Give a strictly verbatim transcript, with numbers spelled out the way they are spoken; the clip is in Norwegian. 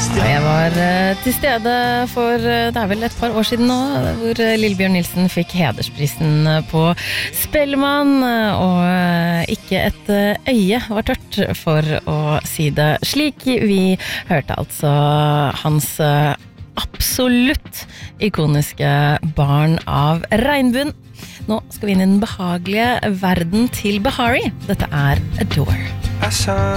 Ja, jeg var uh, til stede for uh, det er vel et par år siden nå, hvor uh, Lillebjørn Nilsen fikk hedersprisen uh, på Spellemann, uh, og uh, ikke et uh, øye var tørt, for å si det slik. Vi hørte altså hans uh, absolutt ikoniske Barn av regnbuen. Nå skal vi inn i den behagelige verden til Bahari. Dette er Adore.